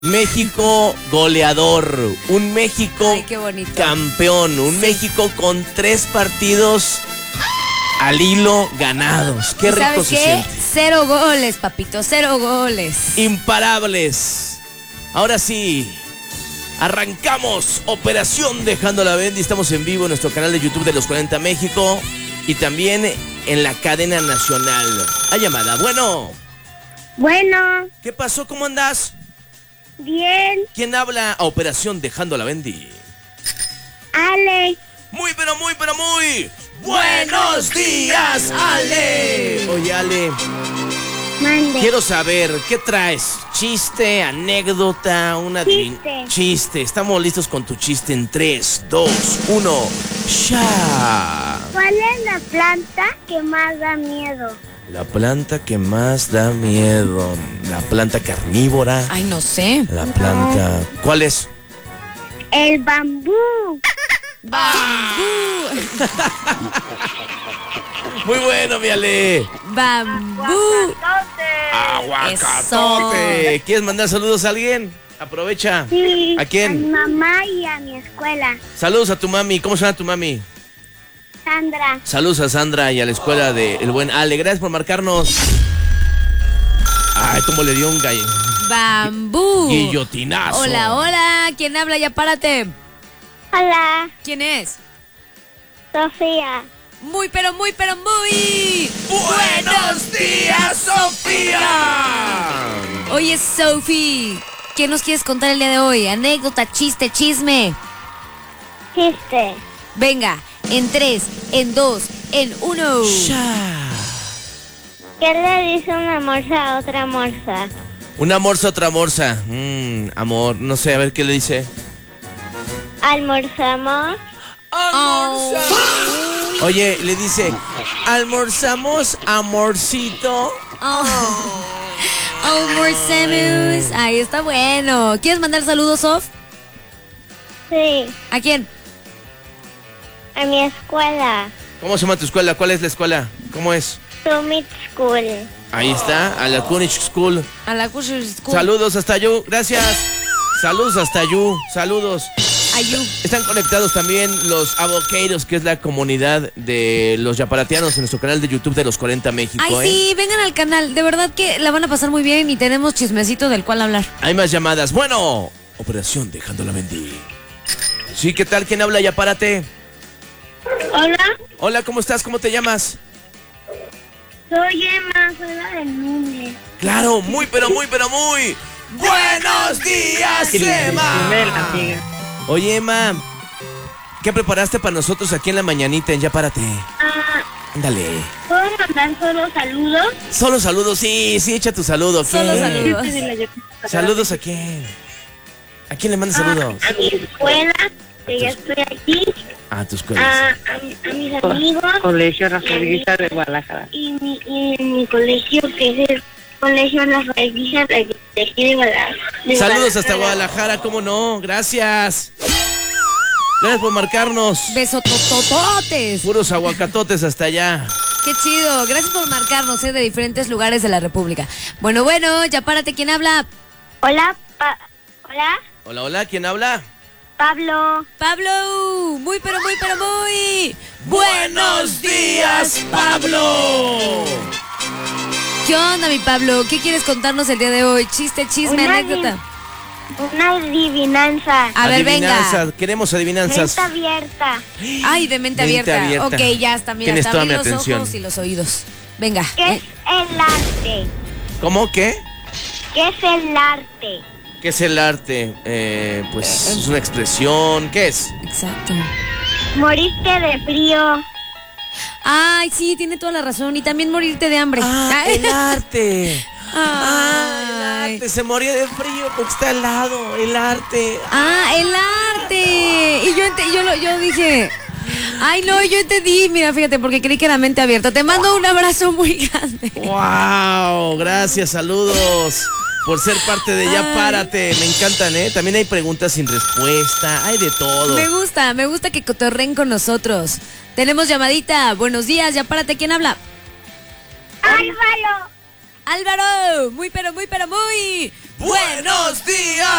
México goleador, un México Ay, qué bonito. campeón, un México con 3 partidos al hilo ganados. Qué rico ¿Sabes se qué? siente. 0 goles, papito, 0 goles. Imparables. Ahora sí, arrancamos Operación Dejando la Bendy. Estamos en vivo en nuestro canal de YouTube de Los 40 México y también en la cadena nacional. A llamada, bueno. Bueno, ¿Qué pasó? ¿Cómo andás? bien, ¿Quién habla a Operación Dejando la Bendy? Ale, Muy, pero muy, pero muy buenos días, Ale. Oye, Ale, mande. quiero saber, ¿qué traes? ¿Chiste, anécdota, una Chiste. chiste? Estamos listos con tu chiste en 3, 2, 1, ¡ya! ¿Cuál es la planta que más da miedo? La planta que más da miedo. La planta carnívora. Ay, no sé. La planta... ¿Cuál es? El bambú. Bambú. Muy bueno, mi Ale. Bambú. Aguacatote. ¿Quieres mandar saludos a alguien? Aprovecha. Sí, ¿A quién? a mi mamá y a mi escuela. Saludos a tu mami. ¿Cómo se llama tu mami? Sandra. Saludos a Sandra y a la escuela de El Buen Ale. Gracias por marcarnos. Ay, cómo le dio un Bambú. guillotinazo. Hola, hola. ¿Quién habla? Ya párate. Hola, ¿Quién es? Sofía. Muy, pero muy, pero muy. ¡Buenos días, Sofía! Oye, Sophie, ¿qué nos quieres contar el día de hoy? Anécdota, chiste, chisme. Chiste. Venga, en 3, en 2, en 1. Ya. ¿Qué le dice una morsa a otra morsa? Una morsa, otra morsa. Amor, no sé, a ver qué le dice. Almorzamos. Oye, le dice, almorzamos, amorcito. Almorzamos. Ahí está bueno. ¿Quieres mandar saludos, Sof? Sí, ¿A quién? a mi escuela. ¿Cómo se llama tu escuela? ¿Cuál es la escuela? ¿Cómo es? Summit School. Ahí está, a la Kunich School. A la Kusher School. Saludos hasta Yu, gracias. Saludos hasta Yu, saludos. Ayú. Están conectados también los avoqueiros, que es la comunidad de los yaparatianos en nuestro canal de YouTube de Los 40 México. Ay, sí, vengan al canal. De verdad que la van a pasar muy bien y tenemos chismecito del cual hablar. Hay más llamadas. Bueno, Operación Dejando la Bendy. Sí, ¿qué tal? ¿Quién habla? Ya párate. Hola, Hola, ¿cómo estás? ¿Cómo te llamas? soy Emma, soy la del lunes. Claro, muy, pero muy, pero muy. ¡Buenos días, Emma! Oye, Emma, ¿qué preparaste para nosotros aquí en la mañanita en Ya Párate? Ándale. ¿Puedo mandar solo saludos? Solo saludos, sí, echa tu saludo. Solo ¿Quién? saludos. ¿Saludos a quién? ¿A quién le mandas saludos? A mi escuela, que ya estoy aquí. A tu escuela. A mis amigos. Colegio Rafael Guizar de Guadalajara. Y mi colegio, que es el Colegio Rafael Guizar de aquí de Guadalajara. Saludos hasta Guadalajara, ¿cómo no? Gracias. Gracias por marcarnos. Besototototes. Puros aguacatotes hasta allá. Qué chido. Gracias por marcarnos, de diferentes lugares de la República. Bueno, ya párate. ¿Quién habla? Hola, hola, Hola, hola, ¿quién habla? Pablo. Pablo. Muy, pero muy, pero muy. ¡Buenos días, Pablo! ¿Qué onda, mi Pablo? ¿Qué quieres contarnos el día de hoy? Chiste, chisme, Una anécdota. Una adivinanza. A ver, Adivinanza, venga. queremos adivinanzas. Mente abierta. Ay, de mente Mente abierta. abierta. Ok, ya está. Mira, Tienes hasta toda abrir mi los atención. ojos y los oídos. Venga. ¿Qué es el arte? ¿Cómo? ¿Qué? ¿Qué es el arte? ¿Qué es el arte? Pues es una expresión. ¿Qué es? Exacto. Moriste de frío. Ay, sí, tiene toda la razón. Y también morirte de hambre. Ay. el arte. El Ay. arte. Se moría de frío porque está helado. El arte. El arte. Y yo dije, ay, no, yo entendí. Mira, fíjate, porque creí que era mente abierta. Te mando un abrazo muy grande. ¡Wow! Gracias, saludos. Por ser parte de Ya Párate. Me encantan, ¿eh? También hay preguntas sin respuesta. Hay de todo. Me gusta que cotorren con nosotros. Tenemos llamadita. Buenos días, Ya Párate. ¿Quién habla? Álvaro. Álvaro, muy pero muy ¡Buenos días!